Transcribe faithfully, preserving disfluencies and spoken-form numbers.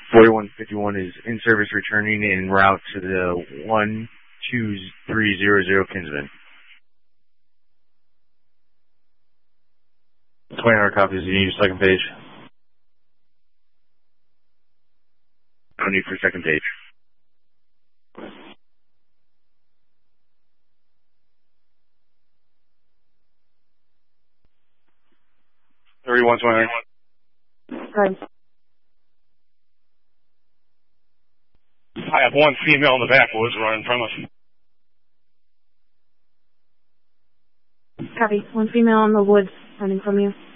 forty-one fifty-one is in service returning en route to the one two three zero zero Kinsman. twenty hour copies, you need second page. No need for second page. thirty-one twenty. Good. I have one female in the backwoods running from us. Copy. One female in the woods running from you.